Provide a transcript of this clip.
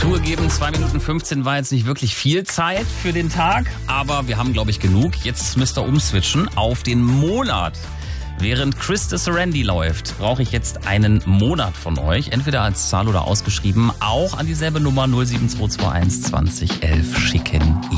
Zugegeben, 2 Minuten 15 war jetzt nicht wirklich viel Zeit für den Tag, aber wir haben, glaube ich, genug. Jetzt müsst ihr umswitchen auf den Monat. Während Chris de Serendi läuft, brauche ich jetzt einen Monat von euch, entweder als Zahl oder ausgeschrieben, auch an dieselbe Nummer 07221 2011 schicken.